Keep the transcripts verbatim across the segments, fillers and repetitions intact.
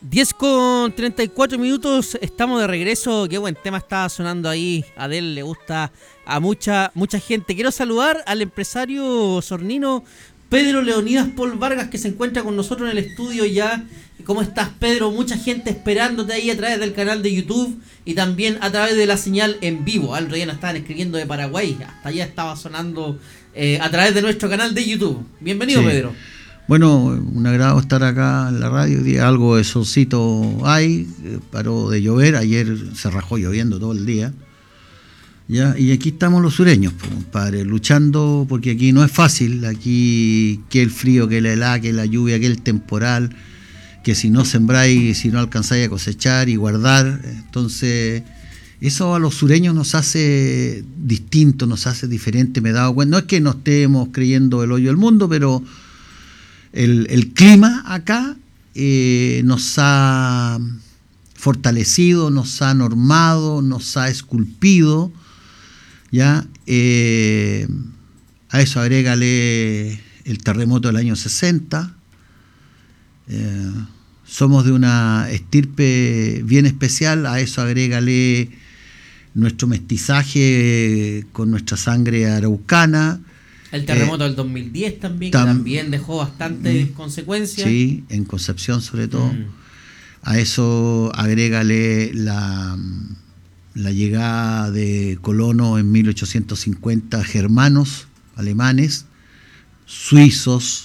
diez con treinta y cuatro minutos, estamos de regreso. Qué buen tema está sonando ahí. A Adel le gusta a mucha mucha gente. Quiero saludar al empresario sornino Pedro Leonidas Paul Vargas, que se encuentra con nosotros en el estudio ya. ¿Cómo estás, Pedro? Mucha gente esperándote ahí a través del canal de YouTube y también a través de la señal en vivo. Al otro día nos estaban escribiendo de Paraguay, hasta allá estaba sonando eh, a través de nuestro canal de YouTube. Bienvenido, sí. Pedro. Bueno, un agrado estar acá en la radio. Hoy día algo de solcito hay, paró de llover, ayer se rajó lloviendo todo el día. Ya, y aquí estamos los sureños, pues, compadre, luchando, porque aquí no es fácil, aquí que el frío, que la helada, que la lluvia, que el temporal, que si no sembráis, si no alcanzáis a cosechar y guardar, entonces eso a los sureños nos hace distinto, nos hace diferente, me he dado cuenta. No es que no estemos creyendo el hoyo del mundo, pero el, el clima acá eh, nos ha fortalecido, nos ha normado, nos ha esculpido. Ya, eh, a eso agrégale el terremoto del año sesenta. Eh, somos de una estirpe bien especial, a eso agrégale nuestro mestizaje con nuestra sangre araucana. El terremoto eh, del dos mil diez también, tam, que también dejó bastantes mm, consecuencias. Sí, en Concepción sobre todo. Mm. A eso agrégale la... la llegada de colonos en mil ochocientos cincuenta, germanos, alemanes, suizos,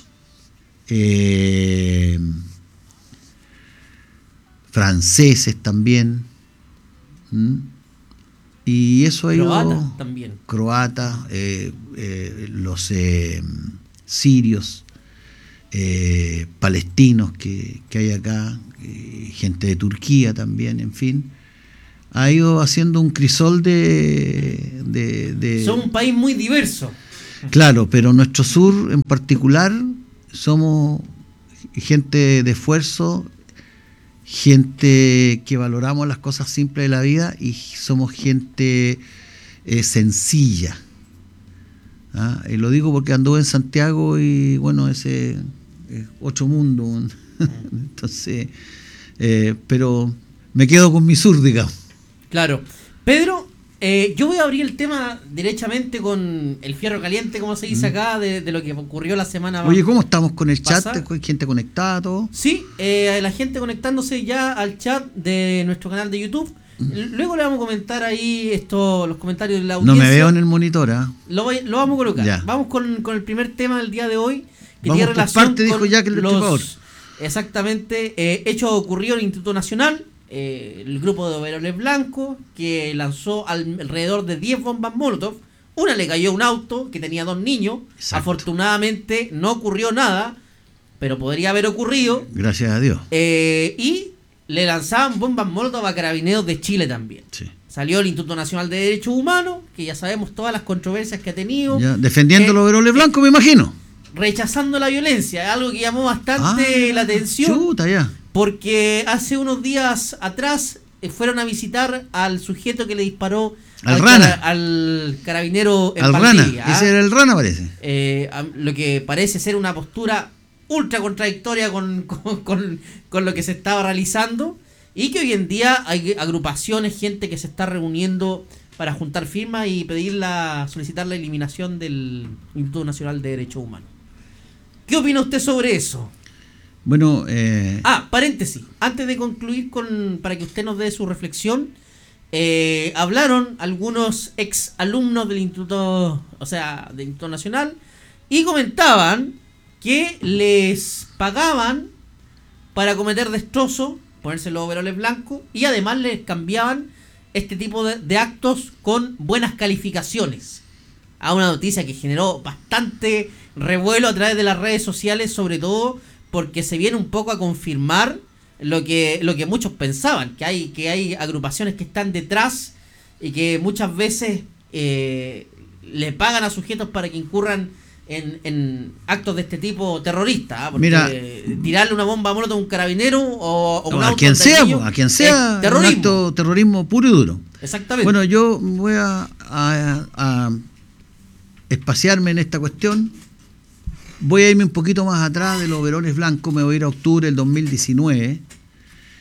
eh, franceses también, ¿Mm? y eso ha ido... Croatas también. Croatas, eh, eh, los eh, sirios, eh, palestinos que, que hay acá, eh, gente de Turquía también, en fin. Ha ido haciendo un crisol de, de, de... Son un país muy diverso. Claro, pero nuestro sur en particular somos gente de esfuerzo, gente que valoramos las cosas simples de la vida y somos gente eh, sencilla. ¿Ah? Y lo digo porque anduve en Santiago y bueno, ese es otro mundo. Entonces, eh, pero me quedo con mi sur, digamos. Claro. Pedro, eh, yo voy a abrir el tema derechamente con el fierro caliente, como se dice acá, de, de lo que ocurrió la semana pasada. Oye, ¿cómo estamos con el chat? ¿Hay gente conectada, todo? Sí, eh, la gente conectándose ya al chat de nuestro canal de YouTube. Luego le vamos a comentar ahí esto, los comentarios de la audiencia. No me veo en el monitor, ¿eh? Lo, voy, lo vamos a colocar. Ya. Vamos con, con el primer tema del día de hoy, que vamos tiene relación parte, con dijo ya que los... Exactamente, eh, hechos ocurridos en el Instituto Nacional. Eh, el grupo de overoles blancos que lanzó al, alrededor de diez bombas molotov. Una le cayó a un auto que tenía dos niños. Exacto. Afortunadamente no ocurrió nada, pero podría haber ocurrido. Gracias a Dios. Eh, y le lanzaban bombas molotov a carabineros de Chile también. Sí. Salió el Instituto Nacional de Derechos Humanos, que ya sabemos todas las controversias que ha tenido. Ya, defendiendo eh, los overoles blancos, eh, me imagino. Rechazando la violencia, algo que llamó bastante ah, la atención. Chuta, ya. Porque hace unos días atrás eh, fueron a visitar al sujeto que le disparó al, al, rana. Cara, al carabinero en al Valdivia. Rana. Ese era el Rana, parece. Eh, lo que parece ser una postura ultra contradictoria con, con, con, con lo que se estaba realizando. Y que hoy en día hay agrupaciones, gente que se está reuniendo para juntar firmas y pedir la, solicitar la eliminación del Instituto Nacional de Derechos Humanos. ¿Qué opina usted sobre eso? Bueno, eh... Ah, paréntesis, antes de concluir con para que usted nos dé su reflexión, eh, hablaron algunos ex alumnos del Instituto, o sea, del Instituto Nacional, y comentaban que les pagaban para cometer destrozos, ponerse los overoles blancos, y además les cambiaban este tipo de, de actos con buenas calificaciones. A una noticia que generó bastante revuelo a través de las redes sociales, sobre todo porque se viene un poco a confirmar lo que lo que muchos pensaban, que hay que hay agrupaciones que están detrás y que muchas veces eh, le pagan a sujetos para que incurran en, en actos de este tipo terroristas, ¿eh? Porque mira, tirarle una bomba molotov a un carabinero o, o un a auto quien sea, niño, a quien sea, terrorismo. Un acto terrorismo puro y duro. Exactamente. Bueno, yo voy a, a, a espaciarme en esta cuestión. Voy a irme un poquito más atrás de los overoles blancos, me voy a ir a octubre del dos mil diecinueve,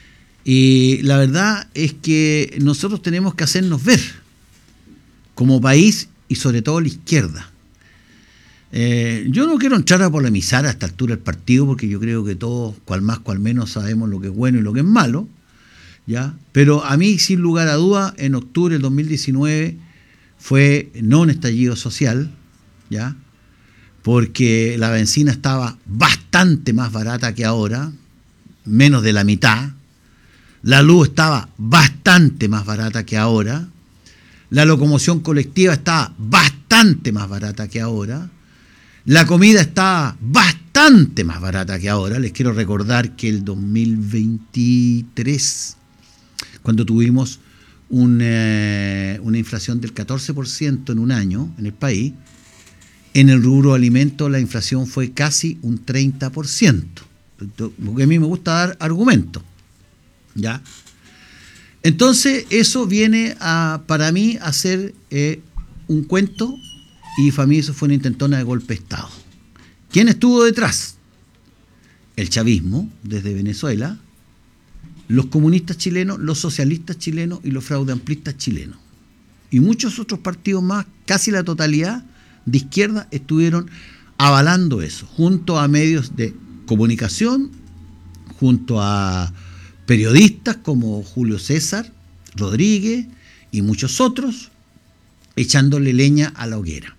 Y la verdad es que nosotros tenemos que hacernos ver como país y sobre todo la izquierda. Eh, yo no quiero entrar a polemizar a esta altura el partido porque yo creo que todos, cual más, cual menos, sabemos lo que es bueno y lo que es malo, ¿ya? Pero a mí, sin lugar a duda, en octubre del dos mil diecinueve fue no un estallido social, ¿ya? Porque la benzina estaba bastante más barata que ahora, menos de la mitad. La luz estaba bastante más barata que ahora. La locomoción colectiva estaba bastante más barata que ahora. La comida estaba bastante más barata que ahora. Les quiero recordar que el dos mil veintitrés, cuando tuvimos un, eh, una inflación del catorce por ciento en un año en el país, en el rubro alimentos la inflación fue casi un treinta por ciento. Porque a mí me gusta dar argumentos. ¿Ya? Entonces eso viene a, para mí, a ser eh, un cuento, y para mí eso fue una intentona de golpe de Estado. ¿Quién estuvo detrás? El chavismo desde Venezuela, los comunistas chilenos, los socialistas chilenos y los fraudeamplistas chilenos. Y muchos otros partidos más, casi la totalidad de izquierda, estuvieron avalando eso, junto a medios de comunicación, junto a periodistas como Julio César Rodríguez y muchos otros, echándole leña a la hoguera.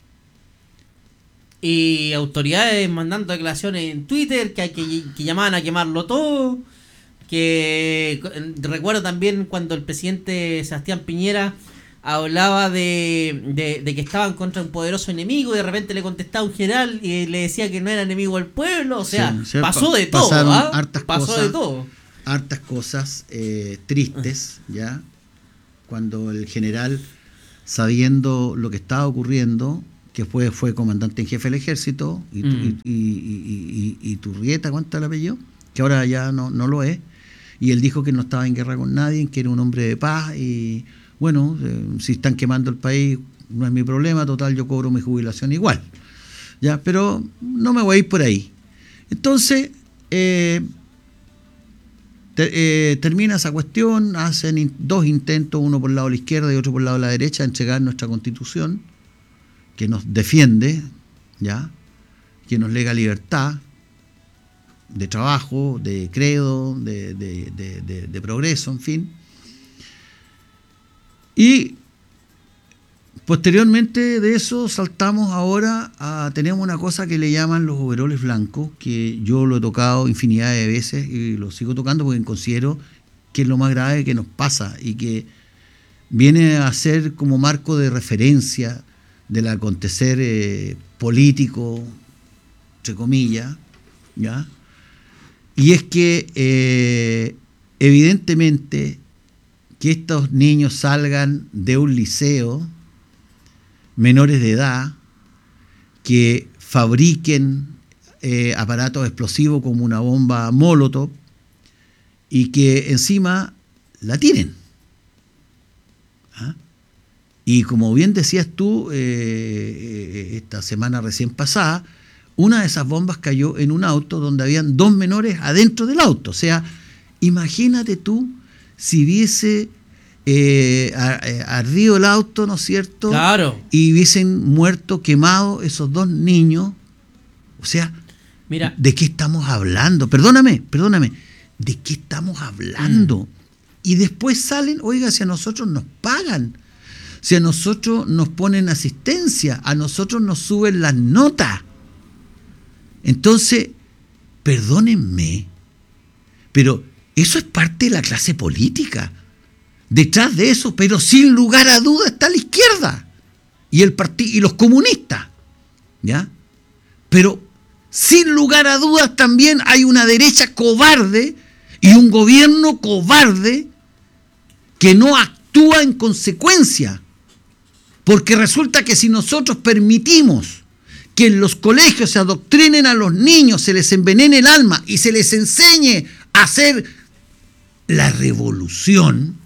Y autoridades mandando declaraciones en Twitter que, que, que llamaban a quemarlo todo. Que recuerdo también cuando el presidente Sebastián Piñera hablaba de, de, de que estaban contra un poderoso enemigo y de repente le contestaba un general y le decía que no era enemigo del pueblo. O sea, sí, pasó de todo. ¿Ah? Hartas pasó cosas, de todo. Hartas cosas eh, tristes, ¿ya? Cuando el general, sabiendo lo que estaba ocurriendo, que fue, fue comandante en jefe del ejército, y, mm. y, y, y, y, y Turrieta, ¿cuánto el apellido? Que ahora ya no, no lo es, y él dijo que no estaba en guerra con nadie, que era un hombre de paz, y bueno, eh, si están quemando el país, no es mi problema, total, yo cobro mi jubilación igual, ¿ya? Pero no me voy a ir por ahí. Entonces, eh, Te, eh, termina esa cuestión, hacen in, dos intentos, uno por el lado de la izquierda y otro por el lado de la derecha, de entregar nuestra Constitución, que nos defiende, ¿ya? Que nos lega libertad de trabajo, de credo, de, de, de, de, de progreso, en fin. Y posteriormente de eso saltamos ahora a, tenemos una cosa que le llaman los overoles blancos, que yo lo he tocado infinidad de veces y lo sigo tocando porque considero que es lo más grave que nos pasa y que viene a ser como marco de referencia del acontecer eh, político, entre comillas, ¿ya? Y es que eh, evidentemente que estos niños salgan de un liceo, menores de edad, que fabriquen eh, aparatos explosivos como una bomba Molotov y que encima la tiren. ¿Ah? Y como bien decías tú, eh, esta semana recién pasada, una de esas bombas cayó en un auto donde habían dos menores adentro del auto. O sea, imagínate tú si hubiese Eh, ardido el auto, ¿no es cierto? Claro. Y hubiesen muerto, quemado esos dos niños. O sea, mira, ¿de qué estamos hablando? Perdóname, perdóname. ¿De qué estamos hablando? Mm. Y después salen, oiga, si a nosotros nos pagan, si a nosotros nos ponen asistencia, a nosotros nos suben las notas. Entonces, perdónenme, pero eso es parte de la clase política. Detrás de eso, pero sin lugar a duda, está la izquierda y el partido y los comunistas, ¿ya? Pero sin lugar a dudas también hay una derecha cobarde y un gobierno cobarde que no actúa en consecuencia, porque resulta que si nosotros permitimos que en los colegios se adoctrinen a los niños, se les envenene el alma y se les enseñe a hacer la revolución,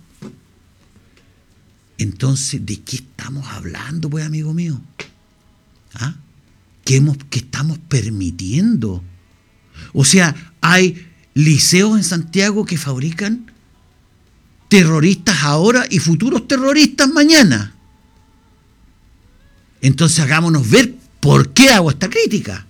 entonces, ¿de qué estamos hablando, pues, amigo mío? ¿Ah? ¿Qué, hemos, ¿Qué estamos permitiendo? O sea, hay liceos en Santiago que fabrican terroristas ahora y futuros terroristas mañana. Entonces hagámonos ver por qué hago esta crítica.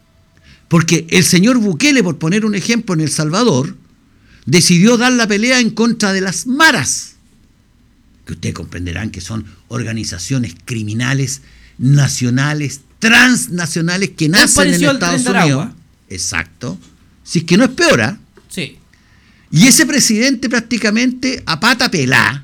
Porque el señor Bukele, por poner un ejemplo, en El Salvador, decidió dar la pelea en contra de las maras, que ustedes comprenderán que son organizaciones criminales nacionales, transnacionales, que nacen en Estados Unidos. Exacto. Si es que no es peor, ¿eh? Sí. Y ese presidente prácticamente a pata pelá,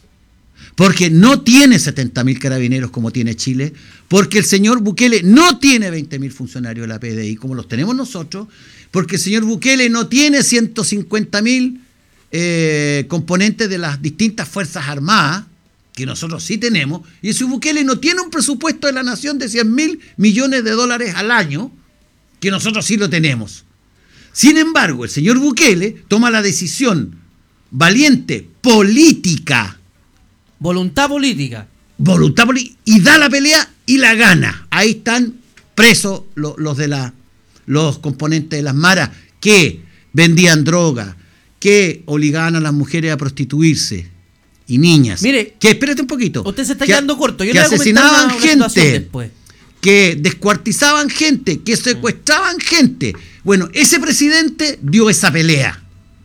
porque no tiene setenta mil carabineros como tiene Chile, porque el señor Bukele no tiene veinte mil funcionarios de la P D I como los tenemos nosotros, porque el señor Bukele no tiene ciento cincuenta mil eh, componentes de las distintas Fuerzas Armadas, que nosotros sí tenemos, y el señor Bukele no tiene un presupuesto de la nación de cien mil millones de dólares al año, que nosotros sí lo tenemos. Sin embargo, el señor Bukele toma la decisión valiente, política, Voluntad política. Voluntad política, y da la pelea y la gana. Ahí están presos los, los de la, los componentes de las maras que vendían droga, que obligaban a las mujeres a prostituirse y niñas. Mire, que espérate un poquito. Usted se está que, quedando corto. Yo que le voy a asesinaban una, una gente, después. Que descuartizaban gente, que secuestraban gente. Bueno, ese presidente dio esa pelea.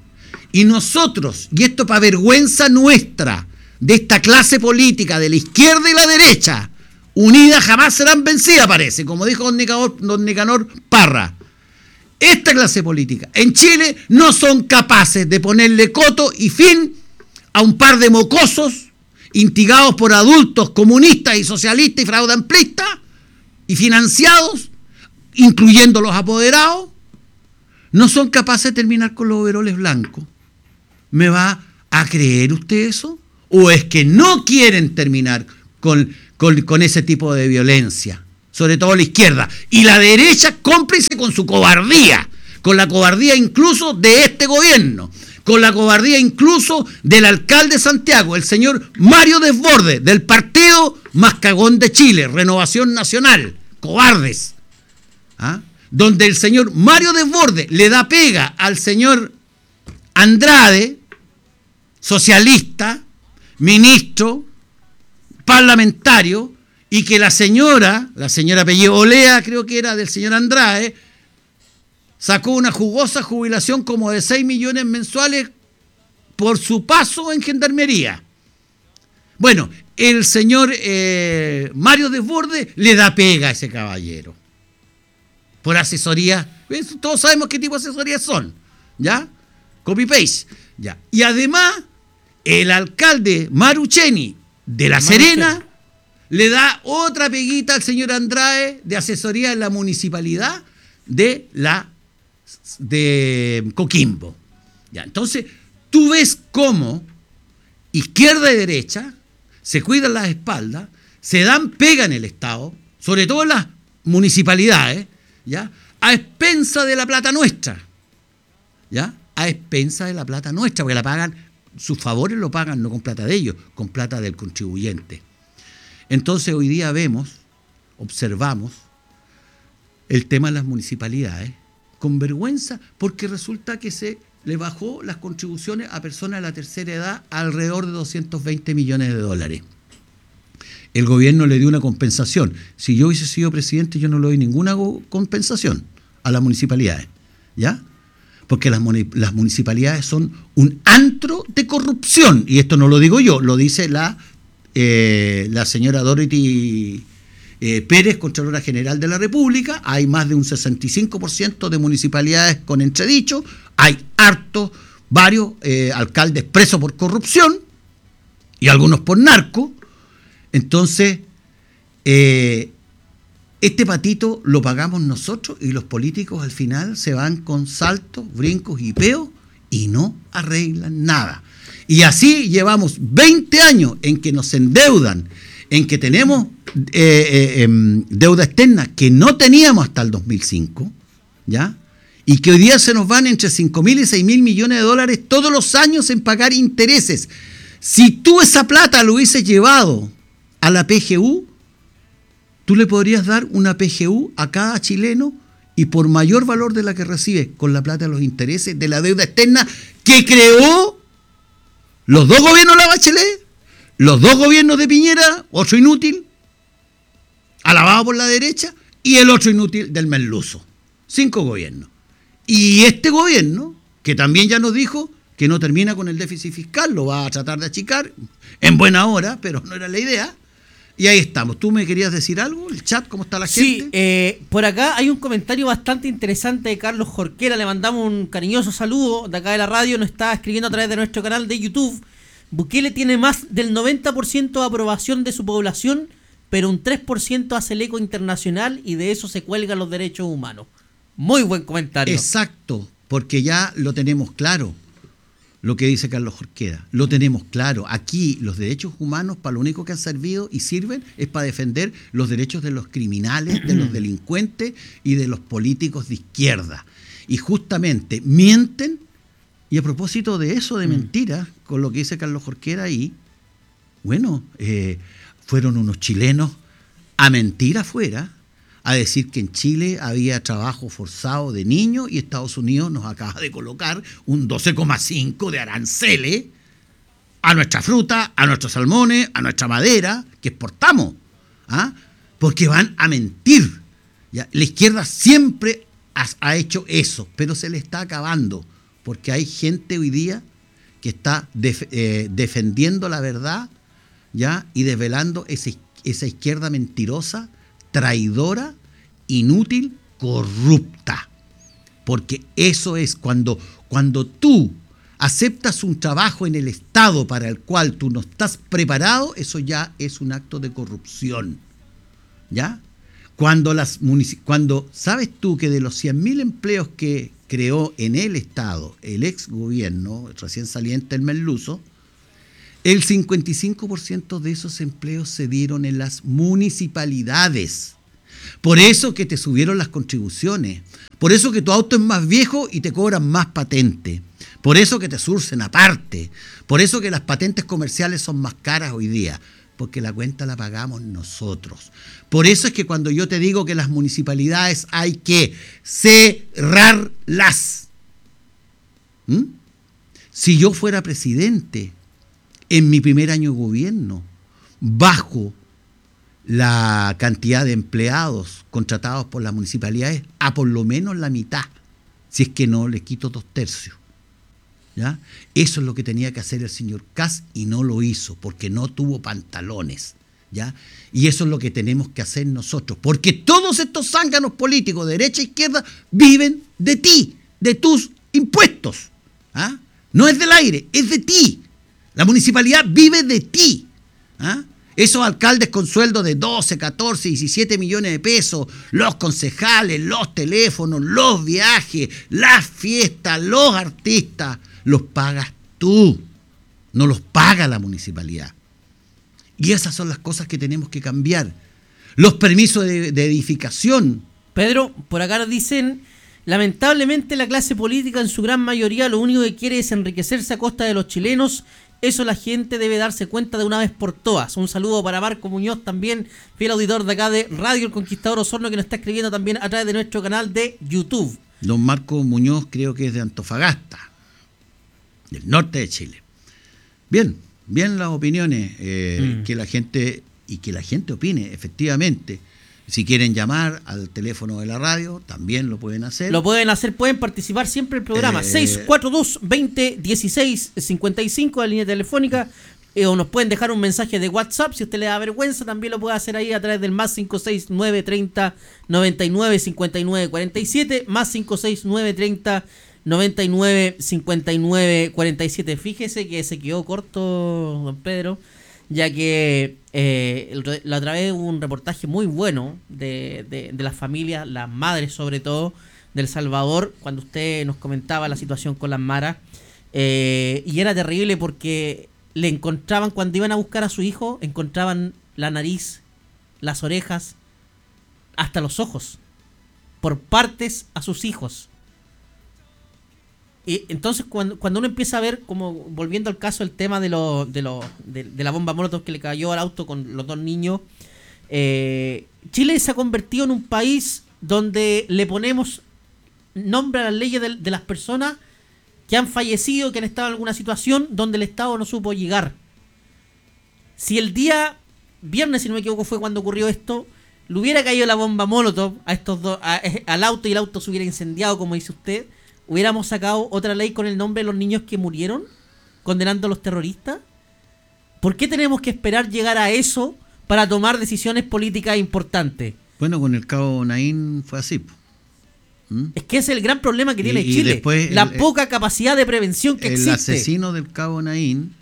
Y nosotros, y esto para vergüenza nuestra, de esta clase política, de la izquierda y la derecha, unidas jamás serán vencidas, parece, como dijo don Nicanor, don Nicanor Parra. Esta clase política en Chile no son capaces de ponerle coto y fin a un par de mocosos instigados por adultos comunistas y socialistas y fraudamplistas y financiados, incluyendo los apoderados. No son capaces de terminar con los overoles blancos. ¿Me va a creer usted eso? ¿O es que no quieren terminar con, con, con ese tipo de violencia? Sobre todo la izquierda. Y la derecha cómplice con su cobardía. Con la cobardía incluso de este gobierno. Con la cobardía incluso del alcalde de Santiago, el señor Mario Desbordes, del partido más cagón de Chile, Renovación Nacional. Cobardes. ¿Ah? Donde el señor Mario Desbordes le da pega al señor Andrade, socialista, ministro, parlamentario, y que la señora, la señora apellido Olea, creo que era del señor Andrade, sacó una jugosa jubilación como de seis millones mensuales por su paso en gendarmería. Bueno, el señor eh, Mario Desbordes le da pega a ese caballero. Por asesoría, todos sabemos qué tipo de asesorías son, ¿ya? Copy-paste, ¿ya? Y además, el alcalde Marucheni de La Serena le da otra peguita al señor Andrade de asesoría en la municipalidad de la de Coquimbo. Ya, entonces, tú ves cómo izquierda y derecha se cuidan las espaldas, se dan pega en el Estado, sobre todo en las municipalidades, ¿ya? A expensa de la plata nuestra, ¿ya? A expensa de la plata nuestra, porque la pagan, sus favores lo pagan no con plata de ellos, con plata del contribuyente. Entonces hoy día vemos, observamos el tema de las municipalidades con vergüenza, porque resulta que se le bajó las contribuciones a personas de la tercera edad a alrededor de doscientos veinte millones de dólares. El gobierno le dio una compensación. Si yo hubiese sido presidente, yo no le doy ninguna compensación a las municipalidades, ¿ya? Porque las, las municipalidades son un antro de corrupción, y esto no lo digo yo, lo dice la, eh, la señora Dorothy eh, Pérez, Contralora General de la República. Hay más de un sesenta y cinco por ciento de municipalidades con entredicho, hay hartos, varios eh, alcaldes presos por corrupción, y algunos por narco. Entonces, eh, este patito lo pagamos nosotros, y los políticos al final se van con saltos, brincos y peos y no arreglan nada. Y así llevamos veinte años en que nos endeudan, en que tenemos eh, eh, eh, deuda externa que no teníamos hasta el dos mil cinco, ¿ya? Y que hoy día se nos van entre cinco mil y seis mil millones de dólares todos los años en pagar intereses. Si tú esa plata lo hubieses llevado a la P G U, tú le podrías dar una P G U a cada chileno, y por mayor valor de la que recibe con la plata de los intereses de la deuda externa que creó Los dos gobiernos de la Bachelet, los dos gobiernos de Piñera, otro inútil, alabado por la derecha, y el otro inútil del merluzo. Cinco gobiernos. Y este gobierno, que también ya nos dijo que no termina con el déficit fiscal, lo va a tratar de achicar en buena hora, pero no era la idea. Y ahí estamos. ¿Tú me querías decir algo? ¿El chat? ¿Cómo está la gente? Sí, eh, por acá hay un comentario bastante interesante de Carlos Jorquera. Le mandamos un cariñoso saludo de acá de la radio. Nos está escribiendo a través de nuestro canal de YouTube. Bukele tiene más del noventa por ciento de aprobación de su población, pero un tres por ciento hace el eco internacional y de eso se cuelgan los derechos humanos. Muy buen comentario. Exacto, porque ya lo tenemos claro. Lo que dice Carlos Jorquera, lo tenemos claro. Aquí los derechos humanos para lo único que han servido y sirven es para defender los derechos de los criminales, de los delincuentes y de los políticos de izquierda. Y justamente mienten, y a propósito de eso, de mentiras, con lo que dice Carlos Jorquera ahí, bueno, eh, fueron unos chilenos a mentir afuera, a decir que en Chile había trabajo forzado de niños y Estados Unidos nos acaba de colocar un doce coma cinco de aranceles a nuestra fruta, a nuestros salmones, a nuestra madera que exportamos, ¿ah? Porque van a mentir. ¿Ya? La izquierda siempre ha, ha hecho eso, pero se le está acabando, porque hay gente hoy día que está def, eh, defendiendo la verdad, ¿ya? Y desvelando ese, esa izquierda mentirosa, traidora, inútil, corrupta. Porque eso es cuando, cuando tú aceptas un trabajo en el Estado para el cual tú no estás preparado, eso ya es un acto de corrupción. ¿Ya? Cuando las munici- cuando sabes tú que de los cien mil empleos que creó en el Estado el ex gobierno, recién saliente el merluzo, el cincuenta y cinco por ciento de esos empleos se dieron en las municipalidades. Por eso que te subieron las contribuciones. Por eso que tu auto es más viejo y te cobran más patente. Por eso que te surcen aparte. Por eso que las patentes comerciales son más caras hoy día. Porque la cuenta la pagamos nosotros. Por eso es que cuando yo te digo que las municipalidades hay que cerrarlas. ¿Mm? Si yo fuera presidente en mi primer año de gobierno, bajo la cantidad de empleados contratados por las municipalidades a por lo menos la mitad, si es que no le quito dos tercios. ¿Ya? Eso es lo que tenía que hacer el señor Kast y no lo hizo, porque no tuvo pantalones. ¿Ya? Y eso es lo que tenemos que hacer nosotros, porque todos estos zánganos políticos, derecha e izquierda, viven de ti, de tus impuestos. ¿Ah? No es del aire, es de ti. La municipalidad vive de ti. ¿Ah? Esos alcaldes con sueldo de doce, catorce, diecisiete millones de pesos, los concejales, los teléfonos, los viajes, las fiestas, los artistas, los pagas tú, no los paga la municipalidad. Y esas son las cosas que tenemos que cambiar. Los permisos de, de edificación. Pedro, por acá dicen, lamentablemente la clase política en su gran mayoría lo único que quiere es enriquecerse a costa de los chilenos. Eso la gente debe darse cuenta de una vez por todas. Un saludo para Marco Muñoz, también fiel auditor de acá de Radio El Conquistador Osorno, que nos está escribiendo también a través de nuestro canal de YouTube. Don Marco Muñoz creo que es de Antofagasta, del norte de Chile. Bien, bien las opiniones eh, mm. que la gente y que la gente opine, efectivamente. Si quieren llamar al teléfono de la radio, también lo pueden hacer. Lo pueden hacer, pueden participar siempre en el programa. Eh, seis cuatro dos, veinte, dieciséis, cincuenta y cinco, la línea telefónica. Eh, o nos pueden dejar un mensaje de WhatsApp. Si a usted le da vergüenza, también lo puede hacer ahí a través del más cinco seis nueve treinta, noventa y nueve, cincuenta y nueve, cuarenta y siete. Más cinco seis nueve treinta, noventa y nueve, cincuenta y nueve, cuarenta y siete. Fíjese que se quedó corto, don Pedro, ya que eh, la otra vez hubo un reportaje muy bueno de, de, de las familias, las madres sobre todo, del Salvador, cuando usted nos comentaba la situación con las maras, eh, y era terrible porque le encontraban, cuando iban a buscar a su hijo, encontraban la nariz, las orejas, hasta los ojos, por partes a sus hijos. Y entonces cuando, cuando uno empieza a ver, como volviendo al caso, el tema de lo, de, lo, de, de la bomba molotov que le cayó al auto con los dos niños, eh, Chile se ha convertido en un país donde le ponemos nombre a las leyes de, de las personas que han fallecido, que han estado en alguna situación donde el Estado no supo llegar. Si el día viernes, si no me equivoco, fue cuando ocurrió esto, le hubiera caído la bomba Molotov a estos dos, a, al auto, y el auto se hubiera incendiado, como dice usted, hubiéramos sacado otra ley con el nombre de los niños que murieron, condenando a los terroristas. ¿Por qué tenemos que esperar llegar a eso para tomar decisiones políticas importantes? Bueno, con el cabo Naín fue así. ¿Mm? Es que ese es el gran problema que tiene y, y Chile, después la el, poca capacidad de prevención que el existe. El asesino del cabo Naín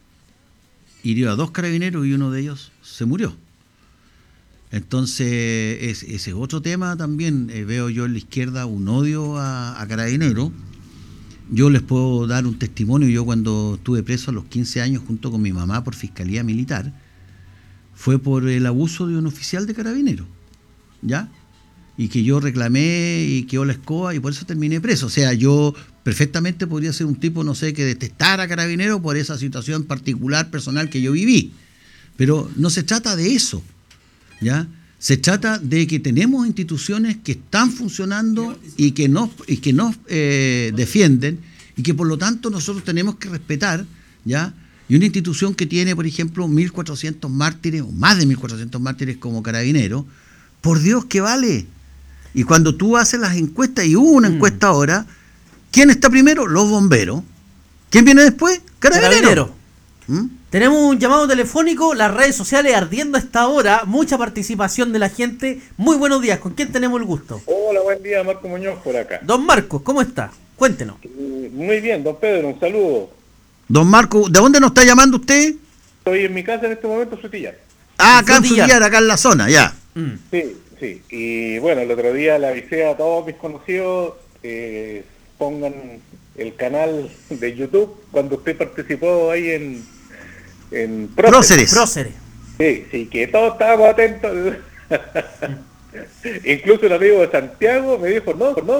hirió a dos carabineros y uno de ellos se murió. Entonces, es, ese es otro tema también. Eh, veo yo en la izquierda un odio a, a carabineros. Yo les puedo dar un testimonio. Yo cuando estuve preso a los quince años junto con mi mamá por fiscalía militar, fue por el abuso de un oficial de carabineros, ¿ya? Y que yo reclamé y quedó la escoba y por eso terminé preso. O sea, yo perfectamente podría ser un tipo, no sé, que detestara a carabineros por esa situación particular, personal que yo viví. Pero no se trata de eso, ¿ya? Se trata de que tenemos instituciones que están funcionando y que nos, y que nos eh, defienden, y que por lo tanto nosotros tenemos que respetar, ¿ya? Y una institución que tiene, por ejemplo, mil cuatrocientos mártires, o más de mil cuatrocientos mártires como Carabineros, por Dios que vale. Y cuando tú haces las encuestas, y hubo una encuesta mm. ahora, ¿quién está primero? Los bomberos. ¿Quién viene después? Carabineros. Carabinero. ¿Mm? Tenemos un llamado telefónico, las redes sociales ardiendo a esta hora, mucha participación de la gente. Muy buenos días, ¿con quién tenemos el gusto? Hola, buen día, Marco Muñoz por acá. Don Marcos, ¿cómo está? Cuéntenos. Muy bien, don Pedro, un saludo. Don Marco, ¿de dónde nos está llamando usted? Estoy en mi casa en este momento, Frutillar. Ah, acá en Frutillar, acá en la zona, ya. Mm. Sí, sí. Y bueno, el otro día le avisé a todos mis conocidos, eh, pongan el canal de YouTube cuando usted participó ahí en, en Próceres. Próceres. Sí, sí, que todos estábamos atentos. Incluso un amigo de Santiago me dijo, no, no,